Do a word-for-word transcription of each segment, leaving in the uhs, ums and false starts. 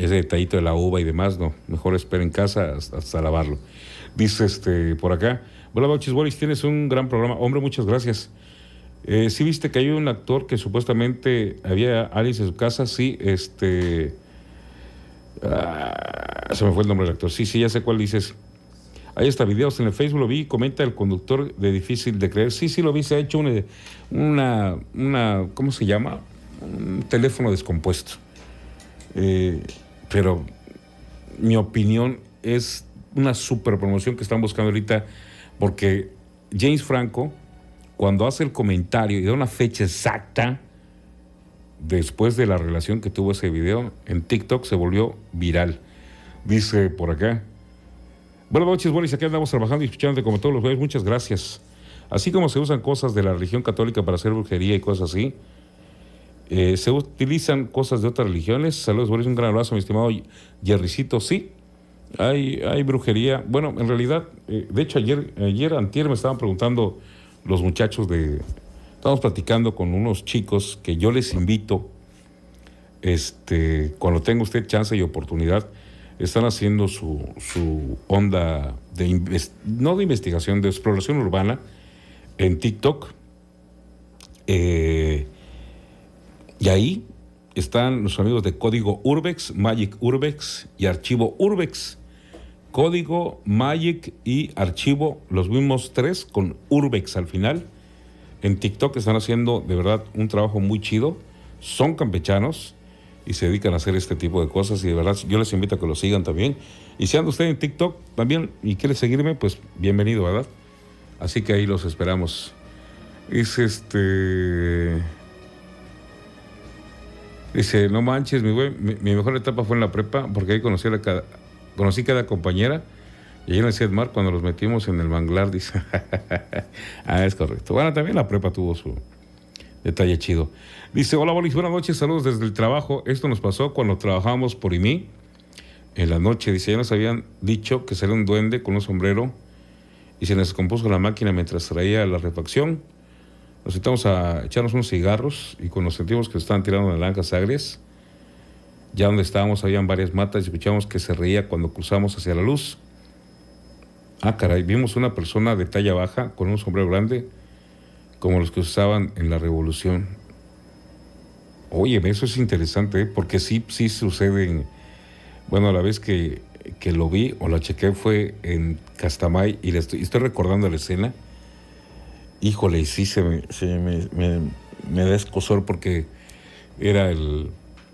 ese detallito de la uva y demás, no. Mejor espera en casa hasta, hasta lavarlo. Dice este por acá, buenas noches, Boris, tienes un gran programa. Hombre, muchas gracias. Eh, ¿Sí viste que hay un actor que supuestamente había aliens en su casa? Sí, este... Ah, se me fue el nombre del actor. Sí, sí, ya sé cuál dices. Hay hasta videos en el Facebook, lo vi, comenta el conductor de Difícil de Creer. Sí, sí lo vi, se ha hecho una, una, una ¿cómo se llama? Un teléfono descompuesto. Eh, pero mi opinión es una super promoción que están buscando ahorita, porque James Franco, cuando hace el comentario y da una fecha exacta después de la relación que tuvo ese video, en TikTok se volvió viral. Dice por acá, buenas noches, Boris, aquí andamos trabajando y escuchándote como todos los días, muchas gracias. Así como se usan cosas de la religión católica para hacer brujería y cosas así, eh, se utilizan cosas de otras religiones. Saludos, Boris, un gran abrazo, mi estimado Jerrycito. Sí, hay, hay brujería. Bueno, en realidad, eh, de hecho ayer, ayer, antier me estaban preguntando los muchachos de... Estamos platicando con unos chicos que yo les invito, este, cuando tenga usted chance y oportunidad, están haciendo su, su onda de, no de investigación, de exploración urbana en TikTok. Eh, y ahí están los amigos de Código Urbex, Magic Urbex y Archivo Urbex. Código, Magic y Archivo, los mismos tres con Urbex al final. En TikTok están haciendo de verdad un trabajo muy chido. Son campechanos y se dedican a hacer este tipo de cosas, y de verdad yo les invito a que lo sigan también. Y si anda usted en TikTok también y quiere seguirme, pues bienvenido, ¿verdad? Así que ahí los esperamos. Es este... Dice, no manches, mi güey, mi, mi mejor etapa fue en la prepa, porque ahí conocí a cada, conocí cada compañera. Y ahí en el Mar, cuando los metimos en el manglar, dice... ah, es correcto. Bueno, también la prepa tuvo su detalle chido. Dice, hola, Boris, buenas noches, saludos desde el trabajo. Esto nos pasó cuando trabajábamos por I M I en la noche. Dice, ya nos habían dicho que sería un duende con un sombrero y se nos descompuso la máquina mientras traía la refacción. Nos sentamos a echarnos unos cigarros y cuando sentimos que estaban tirando naranjas agrias, ya donde estábamos habían varias matas y escuchamos que se reía cuando cruzamos hacia la luz. Ah, caray, vimos una persona de talla baja con un sombrero grande, como los que usaban en la Revolución. Oye, eso es interesante, ¿eh? Porque sí, sí sucede en... Bueno, a la vez que, que lo vi o la chequé fue en Castamay y le estoy, estoy recordando la escena. Híjole, y sí se me, se me, me, me da escozor porque era el,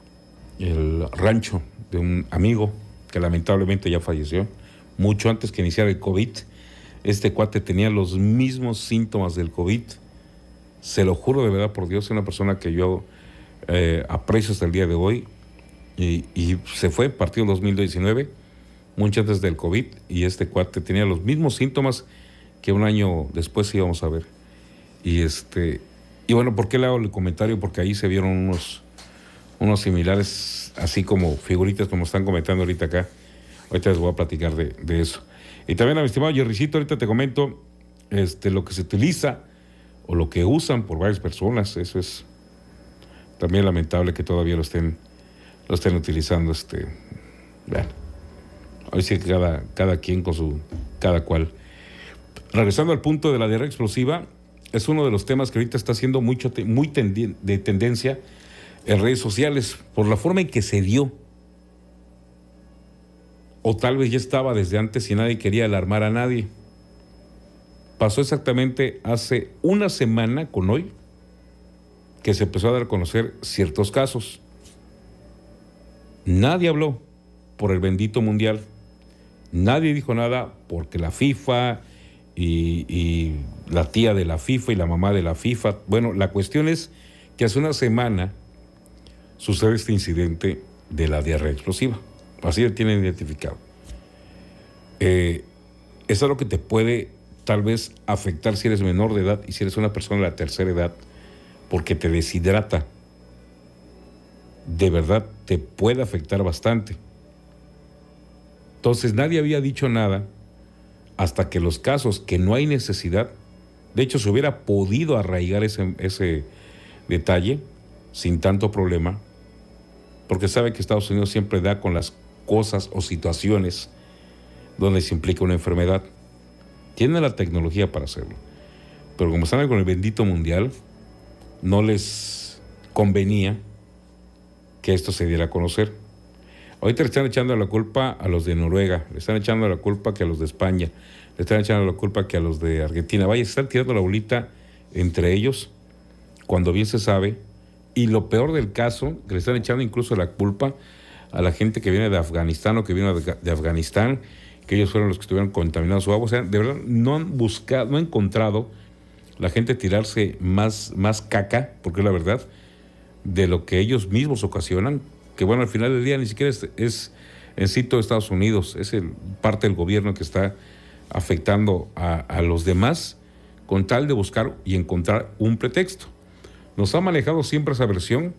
el rancho de un amigo que lamentablemente ya falleció. Mucho antes que iniciara el COVID, este cuate tenía los mismos síntomas del COVID. Se lo juro de verdad por Dios, es una persona que yo eh, aprecio hasta el día de hoy. Y, y se fue, partido dos mil diecinueve, mucho antes del COVID, y este cuate tenía los mismos síntomas que un año después íbamos a ver. Y este y bueno, ¿por qué le hago el comentario? Porque ahí se vieron unos, unos similares, así como figuritas como están comentando ahorita acá. Ahorita les voy a platicar de, de eso. Y también a mi estimado Jerrycito, ahorita te comento este, lo que se utiliza o lo que usan por varias personas. Eso es también lamentable que todavía lo estén, lo estén utilizando. Este, bueno, hoy sí que cada, cada quien con su, cada cual. Regresando al punto de la diarrea explosiva, es uno de los temas que ahorita está siendo mucho, muy tendi- de tendencia en redes sociales por la forma en que se dio. O tal vez ya estaba desde antes y nadie quería alarmar a nadie. Pasó exactamente hace una semana con hoy que se empezó a dar a conocer ciertos casos. Nadie habló por el bendito mundial. Nadie dijo nada porque la FIFA y, y la tía de la FIFA y la mamá de la FIFA. Bueno, la cuestión es que hace una semana sucede este incidente de la diarrea explosiva. Así lo tienen identificado. Eh, es algo que te puede tal vez afectar si eres menor de edad y si eres una persona de la tercera edad, porque te deshidrata. De verdad te puede afectar bastante. Entonces nadie había dicho nada hasta que los casos que no hay necesidad, de hecho se hubiera podido arraigar ese, ese detalle sin tanto problema, porque sabe que Estados Unidos siempre da con las cosas o situaciones donde se implica una enfermedad. Tiene la tecnología para hacerlo, pero como están con el bendito mundial, no les convenía que esto se diera a conocer. Ahorita le están echando la culpa a los de Noruega, le están echando la culpa que a los de España, le están echando la culpa que a los de Argentina. Vaya, se están tirando la bolita entre ellos, cuando bien se sabe, y lo peor del caso, que le están echando incluso la culpa a la gente que viene de Afganistán o que vino de, de Afganistán, que ellos fueron los que estuvieron contaminando su agua. O sea, de verdad, no han buscado, no han encontrado la gente tirarse más, más caca, porque es la verdad, de lo que ellos mismos ocasionan, que bueno, al final del día ni siquiera es, es en sí todo Estados Unidos, es el, parte del gobierno que está afectando a, a los demás con tal de buscar y encontrar un pretexto. Nos ha manejado siempre esa versión,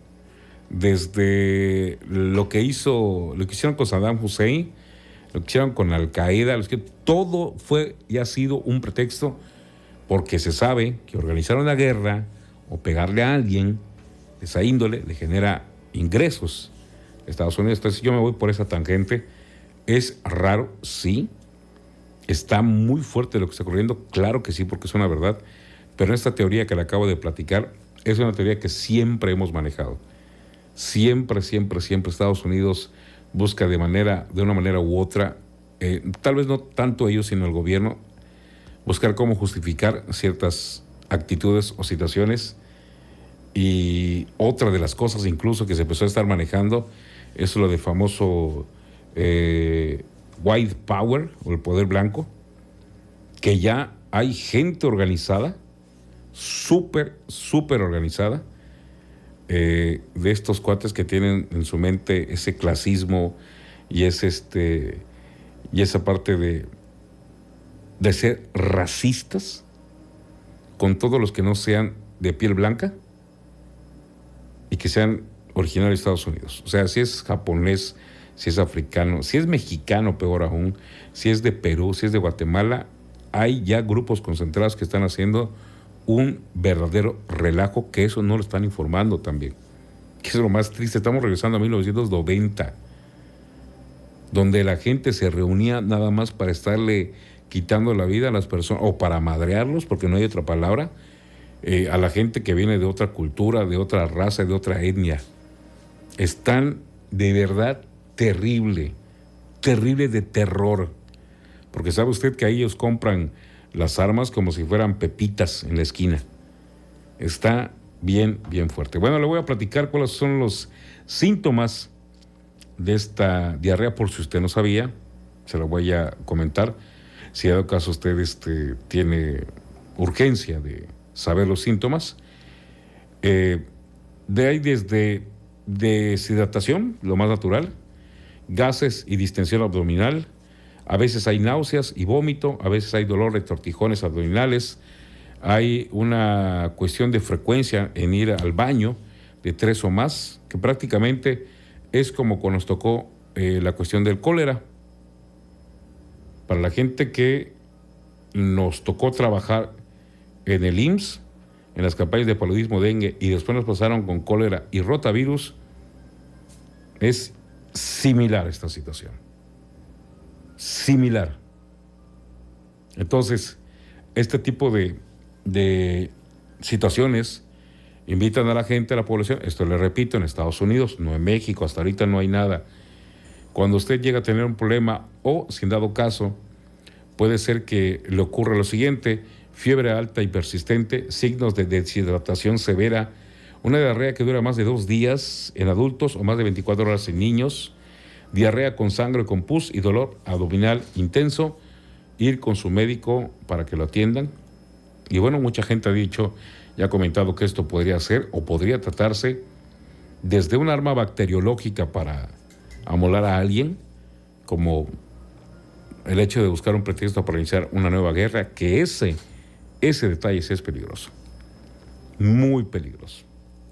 desde lo que hizo, lo que hicieron con Saddam Hussein, lo que hicieron con Al Qaeda, los que, todo fue y ha sido un pretexto, porque se sabe que organizar una guerra o pegarle a alguien de esa índole le genera ingresos a Estados Unidos. Entonces yo me voy por esa tangente. Es raro, sí. Está muy fuerte lo que está ocurriendo, claro que sí, porque es una verdad. Pero esta teoría que le acabo de platicar es una teoría que siempre hemos manejado. Siempre, siempre, siempre Estados Unidos busca de manera, de una manera u otra, eh, tal vez no tanto ellos, sino el gobierno, buscar cómo justificar ciertas actitudes o situaciones. Y otra de las cosas incluso que se empezó a estar manejando es lo del famoso eh, White Power o el poder blanco, que ya hay gente organizada, súper, súper organizada, eh, de estos cuates que tienen en su mente ese clasismo y, es este, y esa parte de, de ser racistas con todos los que no sean de piel blanca y que sean originarios de Estados Unidos. O sea, si es japonés, si es africano, si es mexicano, peor aún, si es de Perú, si es de Guatemala, hay ya grupos concentrados que están haciendo un verdadero relajo, que eso no lo están informando también. Que es lo más triste. Estamos regresando a mil novecientos noventa, donde la gente se reunía nada más para estarle quitando la vida a las personas, o para madrearlos, porque no hay otra palabra, eh, a la gente que viene de otra cultura, de otra raza, de otra etnia. Están de verdad terrible, terrible de terror, porque sabe usted que ahí ellos compran las armas como si fueran pepitas en la esquina. Está bien, bien fuerte. Bueno, le voy a platicar cuáles son los síntomas de esta diarrea, por si usted no sabía, se lo voy a comentar. Si en dado caso usted este, tiene urgencia de saber los síntomas, eh, de ahí desde deshidratación, lo más natural, gases y distensión abdominal, a veces hay náuseas y vómito, a veces hay dolor de tortijones abdominales, hay una cuestión de frecuencia en ir al baño de tres o más, que prácticamente es como cuando nos tocó eh, la cuestión del cólera. Para la gente que nos tocó trabajar en el I M S S, en las campañas de paludismo, dengue, y después nos pasaron con cólera y rotavirus, es similar esta situación. Similar. Entonces, este tipo de, de situaciones invitan a la gente, a la población, esto le repito, en Estados Unidos, no en México, hasta ahorita no hay nada. Cuando usted llega a tener un problema, o si en dado caso, puede ser que le ocurra lo siguiente: fiebre alta y persistente, signos de deshidratación severa, una diarrea que dura más de dos días en adultos o más de veinticuatro horas en niños, diarrea con sangre con pus y dolor abdominal intenso, ir con su médico para que lo atiendan. Y bueno, mucha gente ha dicho, ya ha comentado que esto podría ser o podría tratarse desde un arma bacteriológica para amolar a alguien, como el hecho de buscar un pretexto para iniciar una nueva guerra, que ese, ese detalle sí es peligroso, muy peligroso.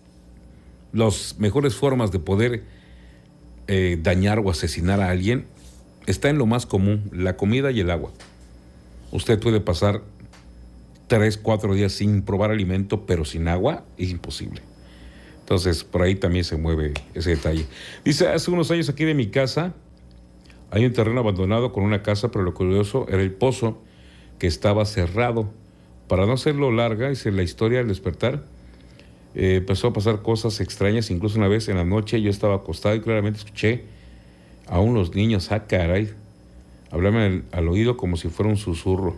Las mejores formas de poder eh, dañar o asesinar a alguien está en lo más común, la comida y el agua. Usted puede pasar tres, cuatro días sin probar alimento, pero sin agua es imposible. Entonces, por ahí también se mueve ese detalle. Dice, hace unos años aquí de mi casa hay un terreno abandonado con una casa, pero lo curioso era el pozo que estaba cerrado. Para no hacerlo larga, dice la historia al despertar, eh, empezó a pasar cosas extrañas. Incluso una vez en la noche yo estaba acostado y claramente escuché a unos niños, ah caray, hablarme al, al oído como si fuera un susurro.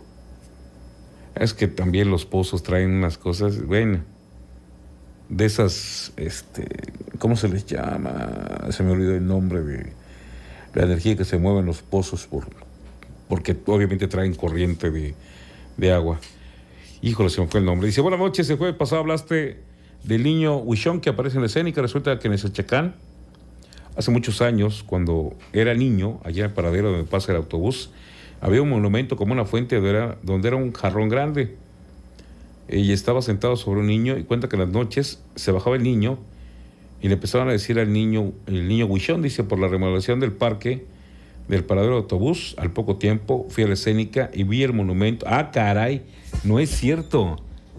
Es que también los pozos traen unas cosas, bueno, de esas, este, ¿cómo se les llama? Se me olvidó el nombre de la energía que se mueve en los pozos, por, porque obviamente traen corriente de, de agua. Híjole, se me fue el nombre. Dice, buenas noches, el jueves pasado hablaste del niño Huichón que aparece en la escénica. Resulta que en Exalchacán, hace muchos años, cuando era niño, allá en el paradero donde pasa el autobús, había un monumento como una fuente donde era, donde era un jarrón grande. Y estaba sentado sobre un niño y cuenta que en las noches se bajaba el niño y le empezaban a decir al niño, el niño Huichón, dice, por la remodelación del parque, del paradero de autobús, al poco tiempo fui a la escénica y vi el monumento. ¡Ah, caray! No es cierto.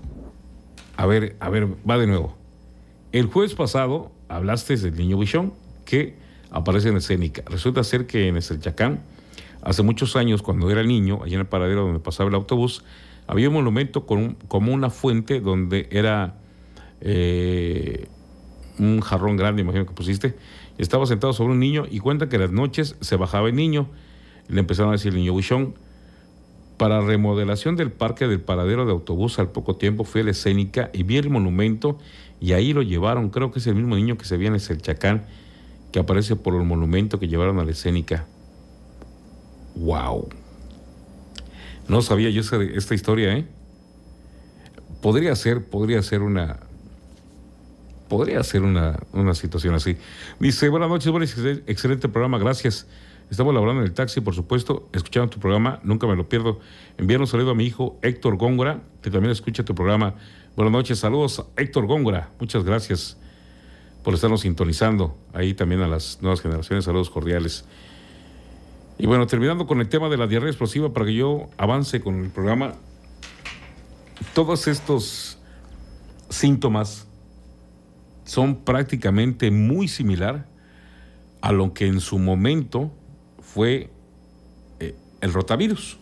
A ver, a ver, va de nuevo. El jueves pasado hablaste del niño Huichón que aparece en la escénica. Resulta ser que en Exalchacán, hace muchos años, cuando era niño, allá en el paradero donde pasaba el autobús, había un monumento con un, como una fuente donde era eh, un jarrón grande, imagino que pusiste. Estaba sentado sobre un niño y cuenta que en las noches se bajaba el niño. Le empezaron a decir el niño Huichón. Para remodelación del parque del paradero de autobús, al poco tiempo fui a la escénica y vi el monumento y ahí lo llevaron. Creo que es el mismo niño que se veía en Exalchacán, que aparece por el monumento que llevaron a la escénica. ¡Wow! No sabía yo esa, esta historia, ¿eh? Podría ser, podría ser una... Podría ser una, una situación así. Dice, buenas noches, Boris, excelente programa, gracias. Estamos laborando en el taxi, por supuesto, escuchando tu programa, nunca me lo pierdo. Enviar un saludo a mi hijo Héctor Góngora, que también escucha tu programa. Buenas noches, saludos a Héctor Góngora, muchas gracias por estarnos sintonizando. Ahí también a las nuevas generaciones, saludos cordiales. Y bueno, terminando con el tema de la diarrea explosiva, para que yo avance con el programa, todos estos síntomas son prácticamente muy similar a lo que en su momento fue eh, el rotavirus.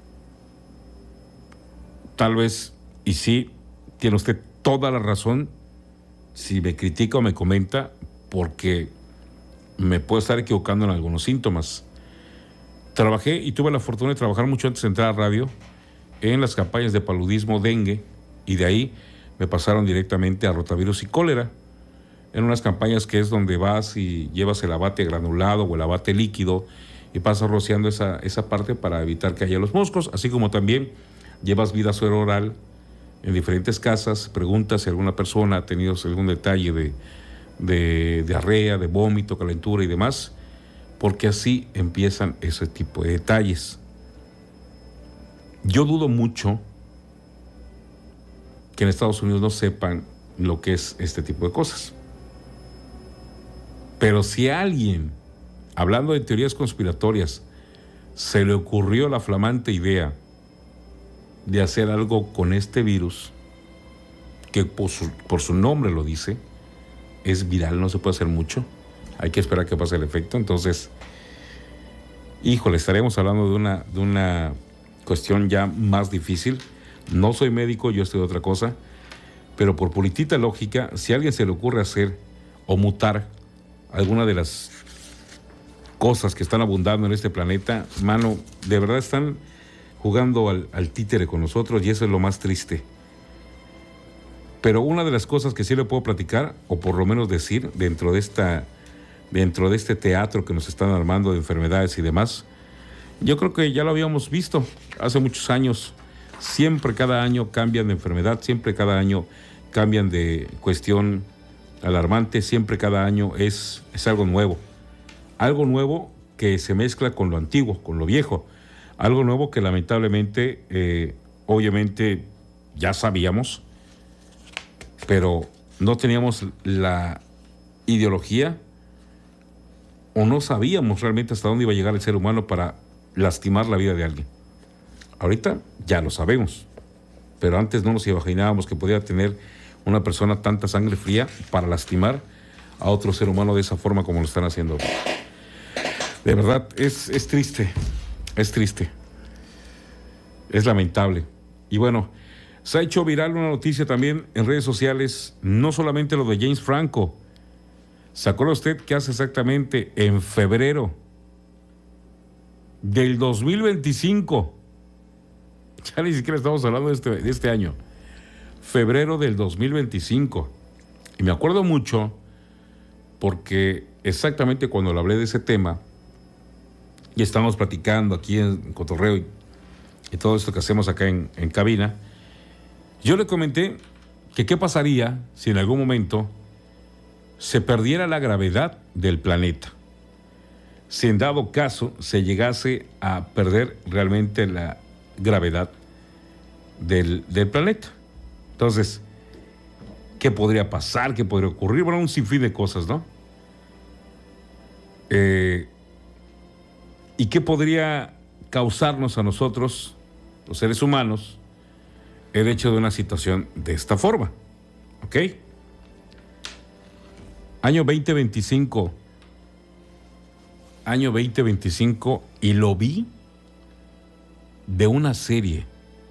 Tal vez, y sí, tiene usted toda la razón, si me critica o me comenta, porque me puedo estar equivocando en algunos síntomas. Trabajé y tuve la fortuna de trabajar mucho antes de entrar a radio en las campañas de paludismo, dengue, y de ahí me pasaron directamente a rotavirus y cólera, en unas campañas que es donde vas y llevas el abate granulado o el abate líquido y pasas rociando esa, esa parte para evitar que haya los moscos, así como también llevas vida suero oral en diferentes casas, preguntas si alguna persona ha tenido algún detalle de, de diarrea, de vómito, calentura y demás, porque así empiezan ese tipo de detalles. Yo dudo mucho que en Estados Unidos no sepan lo que es este tipo de cosas. Pero si a alguien, hablando de teorías conspiratorias, se le ocurrió la flamante idea de hacer algo con este virus, que por su, por su nombre lo dice, es viral, no se puede hacer mucho, hay que esperar que pase el efecto. Entonces, híjole, estaremos hablando de una, de una cuestión ya más difícil. No soy médico, yo estoy de otra cosa, pero por puritita lógica, si a alguien se le ocurre hacer o mutar alguna de las cosas que están abundando en este planeta, mano, de verdad están jugando al, al títere con nosotros, y eso es lo más triste. Pero una de las cosas que sí le puedo platicar, o por lo menos decir, dentro de esta, dentro de este teatro que nos están armando de enfermedades y demás, yo creo que ya lo habíamos visto hace muchos años. Siempre, cada año cambian de enfermedad, siempre cada año cambian de cuestión alarmante, siempre cada año es, es algo nuevo. Algo nuevo que se mezcla con lo antiguo, con lo viejo. Algo nuevo que lamentablemente, eh, obviamente ya sabíamos, pero no teníamos la ideología o no sabíamos realmente hasta dónde iba a llegar el ser humano para lastimar la vida de alguien. Ahorita ya lo sabemos, pero antes no nos imaginábamos que podía tener una persona tanta sangre fría para lastimar a otro ser humano de esa forma como lo están haciendo. De verdad, es, es triste, es triste, es lamentable. Y bueno, se ha hecho viral una noticia también en redes sociales, no solamente lo de James Franco. ¿Se acuerda usted que hace exactamente en febrero del dos mil veinticinco? Ya ni siquiera estamos hablando de este, de este año. Febrero del dos mil veinticinco. Y me acuerdo mucho porque exactamente cuando le hablé de ese tema, y estamos platicando aquí en Cotorreo y, y todo esto que hacemos acá en, en cabina, yo le comenté que qué pasaría si en algún momento se perdiera la gravedad del planeta. Si en dado caso se llegase a perder realmente la gravedad del, del planeta. Entonces, ¿qué podría pasar? ¿Qué podría ocurrir? Bueno, un sinfín de cosas, ¿no? Eh, ¿Y qué podría causarnos a nosotros, los seres humanos, el hecho de una situación de esta forma? ¿Ok? Año veinte veinticinco. Año veinte veinticinco y lo vi de una serie.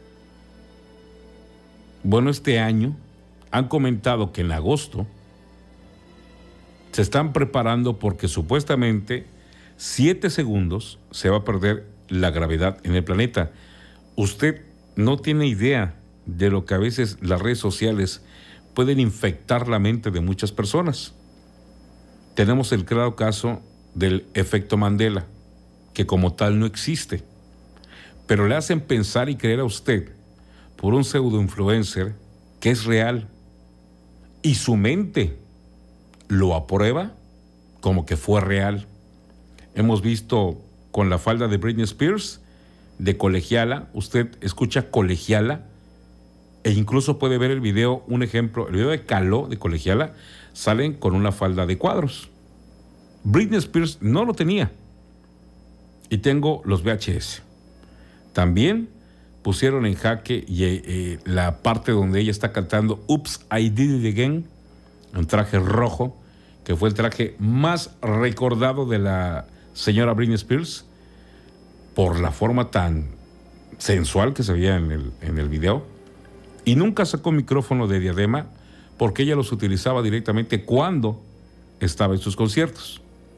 Bueno, este año han comentado que en agosto se están preparando porque supuestamente siete segundos se va a perder la gravedad en el planeta. Usted no tiene idea de lo que a veces las redes sociales pueden infectar la mente de muchas personas. Tenemos el claro caso del efecto Mandela, que como tal no existe, pero le hacen pensar y creer a usted por un pseudo influencer que es real y su mente lo aprueba como que fue real. Hemos visto con la falda de Britney Spears, de colegiala, usted escucha colegiala e incluso puede ver el video, un ejemplo, el video de Caló de colegiala, salen con una falda de cuadros. Britney Spears no lo tenía. Y tengo los V H S. También pusieron en jaque y, eh, la parte donde ella está cantando Oops, I Did It Again, un traje rojo, que fue el traje más recordado de la señora Britney Spears por la forma tan sensual que se veía en el, en el video. Y nunca sacó micrófono de diadema porque ella los utilizaba directamente cuando estaba en sus conciertos.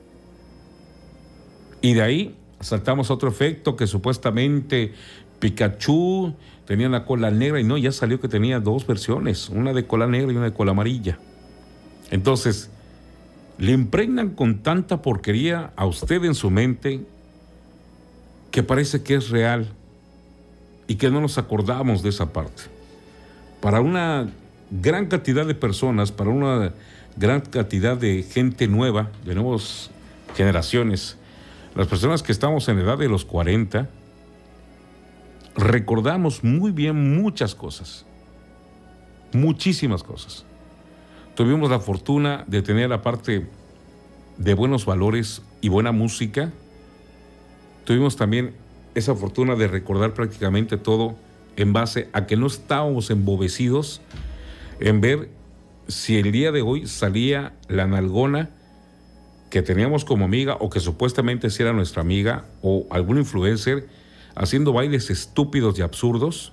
Y de ahí saltamos a otro efecto que supuestamente Pikachu tenía la cola negra y no, ya salió que tenía dos versiones, una de cola negra y una de cola amarilla. Entonces, le impregnan con tanta porquería a usted en su mente que parece que es real y que no nos acordamos de esa parte. Para una gran cantidad de personas, para una gran cantidad de gente nueva, de nuevas generaciones, las personas que estamos en edad de los cuarenta, recordamos muy bien muchas cosas, muchísimas cosas. Tuvimos la fortuna de tener, aparte de buenos valores y buena música, tuvimos también esa fortuna de recordar prácticamente todo en base a que no estábamos embobecidos en ver si el día de hoy salía la nalgona que teníamos como amiga o que supuestamente sí era nuestra amiga o algún influencer haciendo bailes estúpidos y absurdos,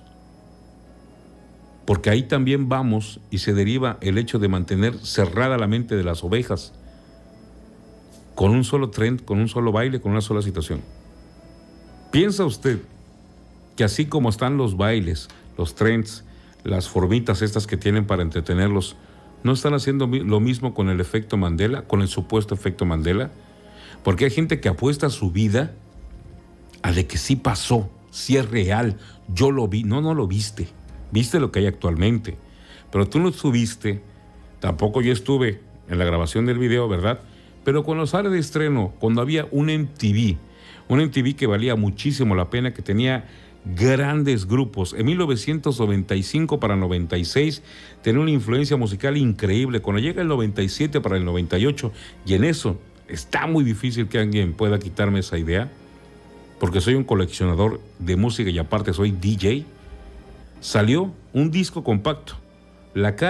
porque ahí también vamos y se deriva el hecho de mantener cerrada la mente de las ovejas con un solo trend, con un solo baile, con una sola situación. ¿Piensa usted que así como están los bailes, los trends, las formitas estas que tienen para entretenerlos, no están haciendo lo mismo con el efecto Mandela, con el supuesto efecto Mandela? Porque hay gente que apuesta su vida a de que sí pasó, sí es real, yo lo vi. No, no lo viste, viste lo que hay actualmente, pero tú no estuviste, tampoco yo estuve en la grabación del video, ¿verdad? Pero cuando sale de estreno, cuando había un M T V, un M T V que valía muchísimo la pena, que tenía grandes grupos. En mil novecientos noventa y cinco para noventa y seis tenía una influencia musical increíble. Cuando llega el noventa y siete para el noventa y ocho, y en eso está muy difícil que alguien pueda quitarme esa idea, porque soy un coleccionador de música y aparte soy D J, salió un disco compacto, La Cara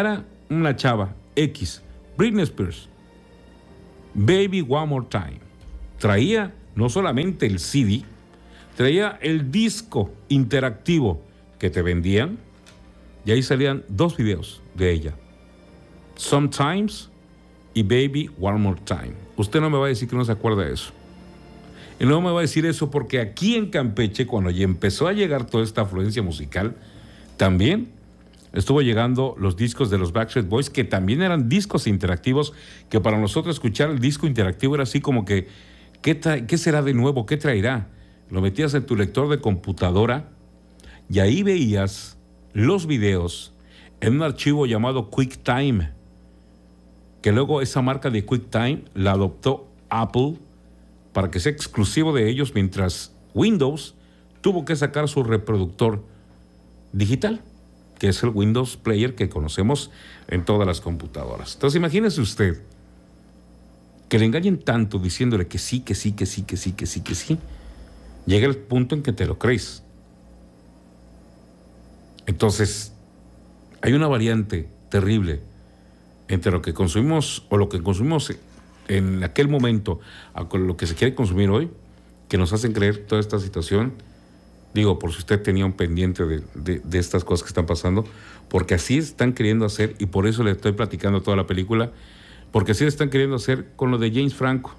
una chava X, Britney Spears, Baby One More Time. Traía no solamente el C D, traía el disco interactivo que te vendían, y ahí salían dos videos de ella, Sometimes y Baby One More Time. Usted no me va a decir que no se acuerda de eso. Y no me va a decir eso porque aquí en Campeche, cuando ya empezó a llegar toda esta afluencia musical, también estuvo llegando los discos de los Backstreet Boys, que también eran discos interactivos, que para nosotros escuchar el disco interactivo era así como que, ¿qué, tra- qué será de nuevo? ¿Qué traerá? Lo metías en tu lector de computadora y ahí veías los videos en un archivo llamado QuickTime, que luego esa marca de QuickTime la adoptó Apple para que sea exclusivo de ellos, mientras Windows tuvo que sacar su reproductor digital, que es el Windows Player que conocemos en todas las computadoras. Entonces imagínese usted que le engañen tanto diciéndole que sí, que sí, que sí, que sí, que sí, que sí. Llega el punto en que te lo crees. Entonces, hay una variante terrible entre lo que consumimos o lo que consumimos en aquel momento a lo que se quiere consumir hoy, que nos hacen creer toda esta situación. Digo, por si usted tenía un pendiente de, de, de estas cosas que están pasando, porque así están queriendo hacer, y por eso le estoy platicando toda la película, porque así le están queriendo hacer con lo de James Franco.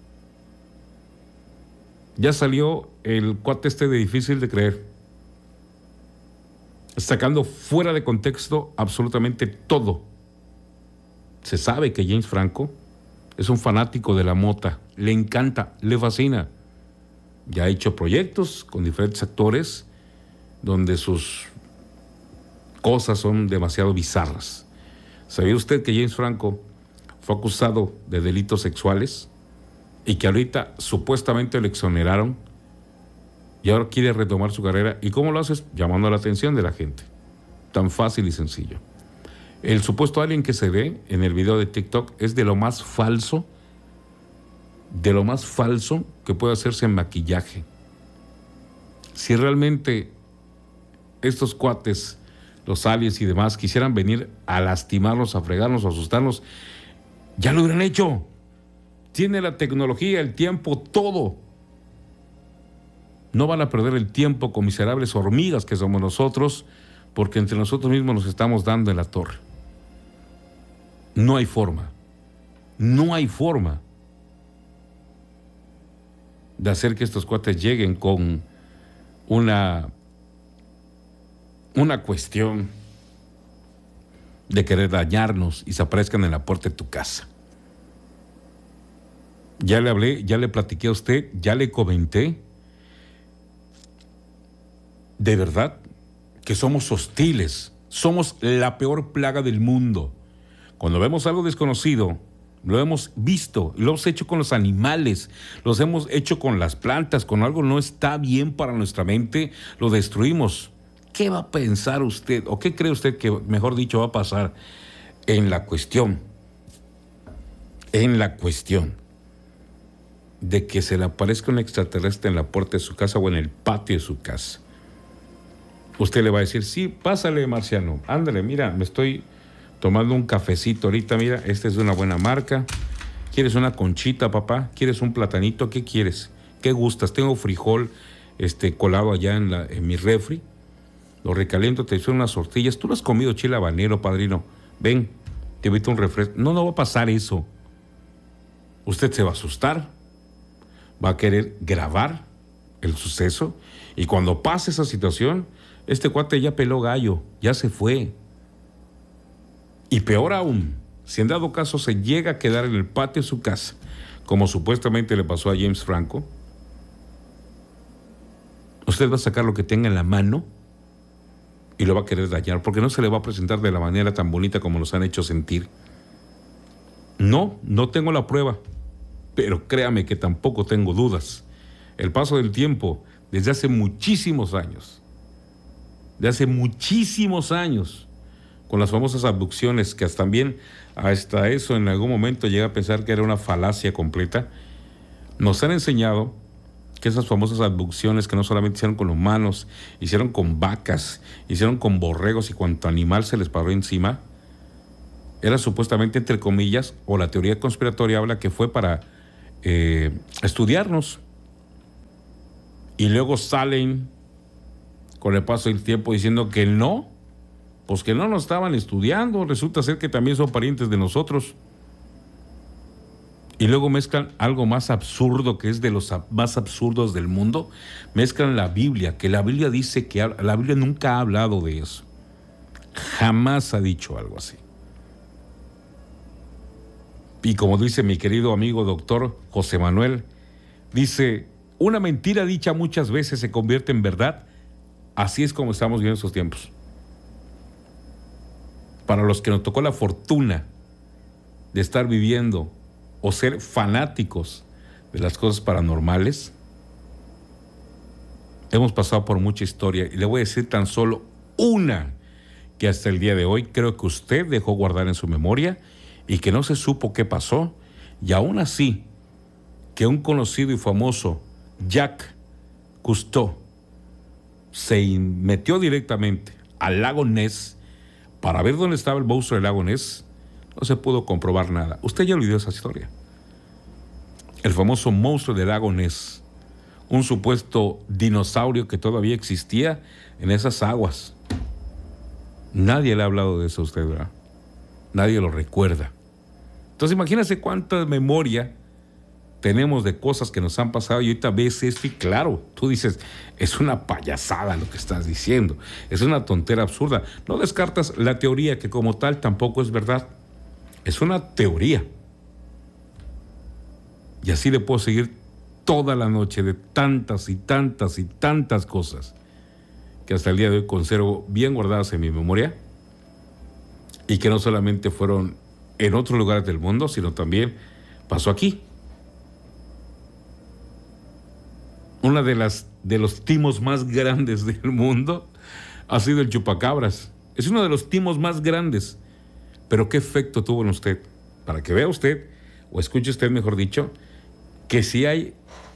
Ya salió el cuate este de Difícil de Creer, sacando fuera de contexto absolutamente todo. Se sabe que James Franco es un fanático de la mota, le encanta, le fascina. Ya ha hecho proyectos con diferentes actores donde sus cosas son demasiado bizarras. ¿Sabía usted que James Franco fue acusado de delitos sexuales y que ahorita supuestamente lo exoneraron y ahora quiere retomar su carrera? ¿Y cómo lo haces? Llamando la atención de la gente. Tan fácil y sencillo. El supuesto alien que se ve en el video de TikTok es de lo más falso, de lo más falso que puede hacerse en maquillaje. Si realmente estos cuates, los aliens y demás, quisieran venir a lastimarnos, a fregarnos, a asustarnos, ya lo hubieran hecho. Tiene la tecnología, el tiempo, todo. No van a perder el tiempo con miserables hormigas que somos nosotros, porque entre nosotros mismos nos estamos dando en la torre. No hay forma, no hay forma de hacer que estos cuates lleguen con una, una cuestión de querer dañarnos y se aparezcan en la puerta de tu casa. Ya le hablé, ya le platiqué a usted, ya le comenté. De verdad que somos hostiles, somos la peor plaga del mundo. Cuando vemos algo desconocido, lo hemos visto, lo hemos hecho con los animales, lo hemos hecho con las plantas, cuando algo no está bien para nuestra mente, lo destruimos. ¿Qué va a pensar usted, o qué cree usted que, mejor dicho, va a pasar en la cuestión, en la cuestión de que se le aparezca un extraterrestre en la puerta de su casa o en el patio de su casa? Usted le va a decir, sí, pásale, marciano, ándale, mira, me estoy tomando un cafecito ahorita, mira, este es de una buena marca. ¿Quieres una conchita, papá? ¿Quieres un platanito? ¿Qué quieres? ¿Qué gustas? Tengo frijol este, colado allá en, la, en mi refri. Lo recaliento, te hice unas tortillas. Tú no has comido chile habanero, padrino. Ven, te invito un refresco. No, no va a pasar eso. Usted se va a asustar. Va a querer grabar el suceso. Y cuando pase esa situación, este cuate ya peló gallo, ya se fue. Y peor aún, si en dado caso se llega a quedar en el patio de su casa, como supuestamente le pasó a James Franco, usted va a sacar lo que tenga en la mano y lo va a querer dañar, porque no se le va a presentar de la manera tan bonita como nos han hecho sentir. No, no tengo la prueba, pero créame que tampoco tengo dudas. El paso del tiempo, desde hace muchísimos años, de hace muchísimos años, con las famosas abducciones, que hasta también hasta eso en algún momento llega a pensar que era una falacia completa, nos han enseñado que esas famosas abducciones que no solamente hicieron con humanos, hicieron con vacas, hicieron con borregos y cuanto animal se les paró encima, era supuestamente, entre comillas, o la teoría conspiratoria habla que fue para eh, estudiarnos. Y luego salen con el paso del tiempo diciendo que no, pues que no nos estaban estudiando, resulta ser que también son parientes de nosotros. Y luego mezclan algo más absurdo, que es de los más absurdos del mundo, mezclan la Biblia, que la Biblia dice que la Biblia nunca ha hablado de eso, jamás ha dicho algo así. Y como dice mi querido amigo doctor José Manuel, dice, una mentira dicha muchas veces se convierte en verdad. Así es como estamos viviendo estos tiempos. Para los que nos tocó la fortuna de estar viviendo o ser fanáticos de las cosas paranormales, hemos pasado por mucha historia y le voy a decir tan solo una que hasta el día de hoy creo que usted dejó guardar en su memoria y que no se supo qué pasó, y aún así que un conocido y famoso Jacques Cousteau se metió directamente al lago Ness para ver dónde estaba el monstruo del lago Ness, no se pudo comprobar nada. Usted ya olvidó esa historia. El famoso monstruo del lago Ness, un supuesto dinosaurio que todavía existía en esas aguas. Nadie le ha hablado de eso a usted, ¿verdad? Nadie lo recuerda. Entonces imagínese cuánta memoria tenemos de cosas que nos han pasado y ahorita ves esto y claro, tú dices, es una payasada lo que estás diciendo, es una tontera absurda. No descartas la teoría, que como tal tampoco es verdad, es una teoría. Y así le puedo seguir toda la noche de tantas y tantas y tantas cosas que hasta el día de hoy conservo bien guardadas en mi memoria y que no solamente fueron en otros lugares del mundo, sino también pasó aquí. Una de las de los timos más grandes del mundo ha sido el chupacabras. Es uno de los timos más grandes. Pero ¿qué efecto tuvo en usted? Para que vea usted, o escuche usted mejor dicho, que si hay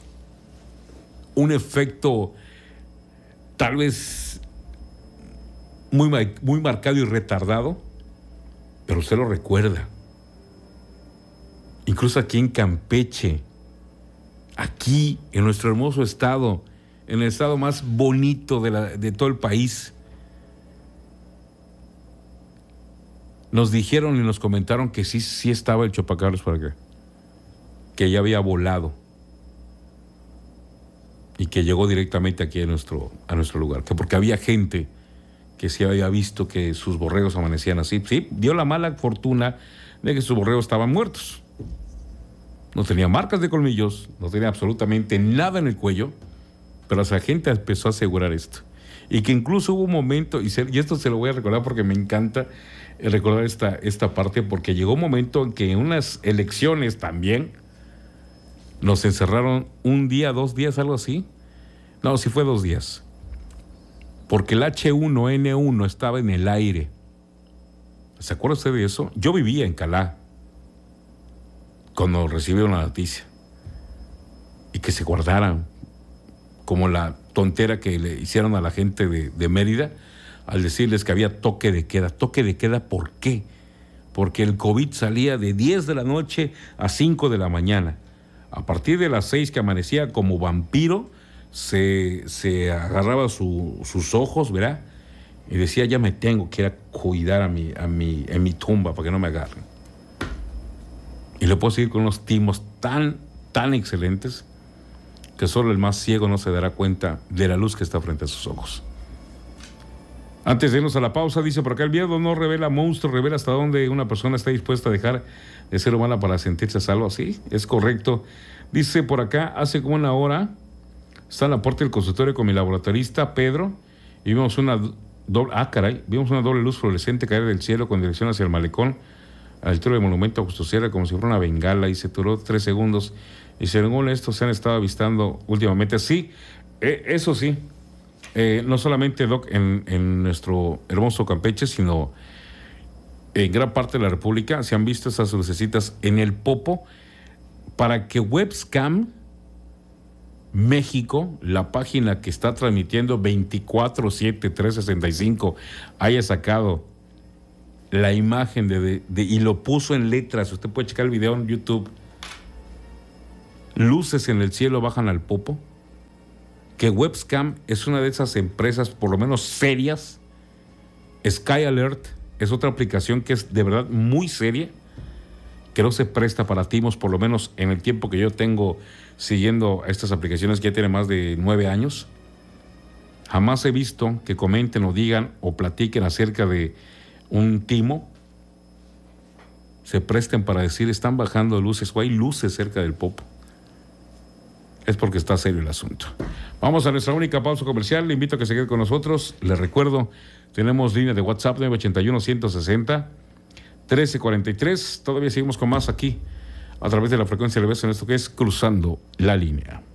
un efecto tal vez muy, muy marcado y retardado, pero usted lo recuerda. Incluso aquí en Campeche, aquí en nuestro hermoso estado, en el estado más bonito de, la, de todo el país, nos dijeron y nos comentaron que sí, sí estaba el chupacabras por acá, que ya había volado y que llegó directamente aquí a nuestro, a nuestro lugar, que porque había gente que sí había visto que sus borregos amanecían así. Sí, dio la mala fortuna de que sus borregos estaban muertos. No tenía marcas de colmillos, no tenía absolutamente nada en el cuello, pero esa gente empezó a asegurar esto. Y que incluso hubo un momento, y, se, y esto se lo voy a recordar porque me encanta recordar esta, esta parte, porque llegó un momento en que en unas elecciones también nos encerraron un día, dos días, algo así. No, sí fue dos días. Porque el H uno N uno estaba en el aire. ¿Se acuerda usted de eso? Yo vivía en Calá cuando recibieron la noticia. Y que se guardaran, como la tontera que le hicieron a la gente de, de Mérida al decirles que había toque de queda. ¿Toque de queda por qué? Porque el COVID salía de diez de la noche a cinco de la mañana. A partir de las seis, que amanecía como vampiro, se, se agarraba su, sus ojos, ¿verdad? Y decía, ya me tengo que ir a cuidar a mi, a mi, en mi tumba para que no me agarren. Y le puedo seguir con unos timos tan, tan excelentes que solo el más ciego no se dará cuenta de la luz que está frente a sus ojos. Antes de irnos a la pausa, dice por acá, el miedo no revela monstruos, revela hasta dónde una persona está dispuesta a dejar de ser humana para sentirse salvo. Sí, es correcto. Dice por acá, hace como una hora, está en la puerta del consultorio con mi laboratorista, Pedro, y vimos una doble, ah, caray, vimos una doble luz fluorescente caer del cielo con dirección hacia el malecón, a la altura del monumento a Justo Sierra, como si fuera una bengala, y se duró tres segundos. Y según esto se han estado avistando últimamente. Sí, eh, eso sí. Eh, no solamente, Doc, en, en nuestro hermoso Campeche, sino en gran parte de la República se han visto esas lucecitas en el Popo, para que Webcam México, la página que está transmitiendo veinticuatro siete, trescientos sesenta y cinco, haya sacado la imagen de, de, de y lo puso en letras. Usted puede checar el video en YouTube. Luces en el cielo bajan al popo. Que Webcam es una de esas empresas, por lo menos serias. Sky Alert es otra aplicación que es de verdad muy seria, que no se presta para timos, por lo menos en el tiempo que yo tengo siguiendo estas aplicaciones, que ya tiene más de nueve años. Jamás he visto que comenten o digan o platiquen acerca de un timo, se presten para decir están bajando luces o hay luces cerca del popo. Es porque está serio el asunto. Vamos a nuestra única pausa comercial. Le invito a que se quede con nosotros. Les recuerdo, tenemos línea de WhatsApp nueve ocho uno, uno seis cero, trece cuarenta y tres. Todavía seguimos con más aquí a través de la frecuencia de B S en esto que es Cruzando la Línea.